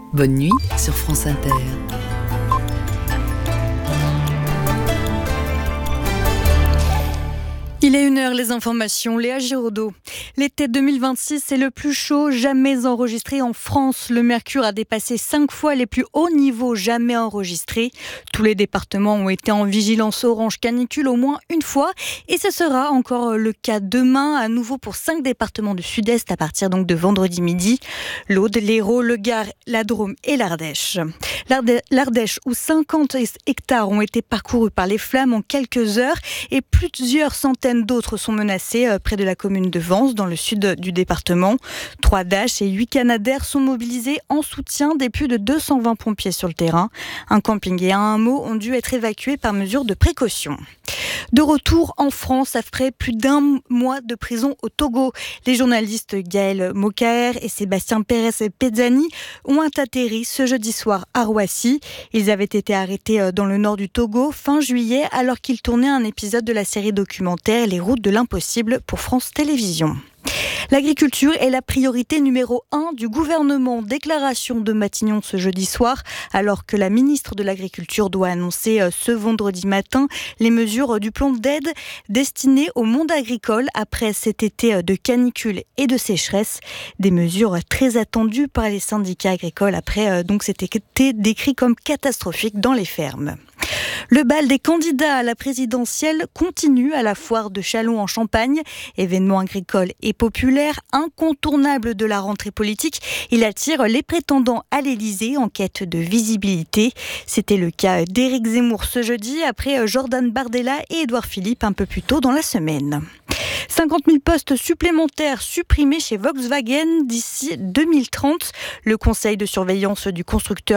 Bonne nuit sur France Inter. Il est 1h, les informations, Léa Giraudot. L'été 2026 est le plus chaud jamais enregistré en France. Le mercure a dépassé 5 fois les plus hauts niveaux jamais enregistrés. Tous les départements ont été en vigilance orange canicule au moins une fois. Et ce sera encore le cas demain, à nouveau pour 5 départements du sud-est, à partir donc de vendredi midi. L'Aude, l'Hérault, le Gard, la Drôme et l'Ardèche. L'Ardèche, où 50 hectares ont été parcourus par les flammes en quelques heures et plusieurs centaines d'autres sont menacés près de la commune de Vence, dans le sud du département. 3 Dash et 8 Canadair sont mobilisés en soutien des plus de 220 pompiers sur le terrain. Un camping et un hameau ont dû être évacués par mesure de précaution. De retour en France après plus d'1 mois de prison au Togo, les journalistes Gaël Mokaer et Sébastien Pérez Pezzani ont atterri ce jeudi soir à Roissy. Ils avaient été arrêtés dans le nord du Togo fin juillet alors qu'ils tournaient un épisode de la série documentaire Les routes de l'impossible pour France Télévisions. L'agriculture est la priorité numéro 1 du gouvernement. Déclaration de Matignon ce jeudi soir, alors que la ministre de l'Agriculture doit annoncer ce vendredi matin les mesures du plan d'aide destiné au monde agricole après cet été de canicule et de sécheresse. Des mesures très attendues par les syndicats agricoles après donc cet été décrit comme catastrophique dans les fermes. Le bal des candidats à la présidentielle continue à la foire de Châlons en Champagne. Événement agricole et populaire, incontournable de la rentrée politique, il attire les prétendants à l'Élysée en quête de visibilité. C'était le cas d'Éric Zemmour ce jeudi, après Jordan Bardella et Édouard Philippe un peu plus tôt dans la semaine. 50 000 postes supplémentaires supprimés chez Volkswagen d'ici 2030. Le conseil de surveillance du constructeur